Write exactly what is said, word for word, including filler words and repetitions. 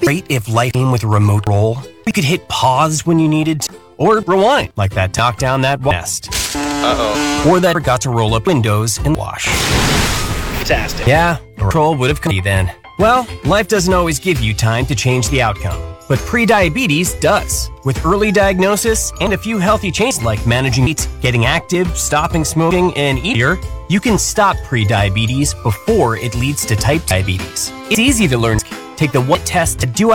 be great if life came with a remote roll. You could hit pause when you needed to, or rewind, like that knock down that nest. Uh-oh. Or that forgot to roll up windows and wash. Fantastic. Yeah, control would have come then. Well, life doesn't always give you time to change the outcome, but prediabetes does. With early diagnosis and a few healthy changes like managing weight, getting active, stopping smoking, and eating, you can stop prediabetes before it leads to type two diabetes. It's easy to learn. Take the one test to do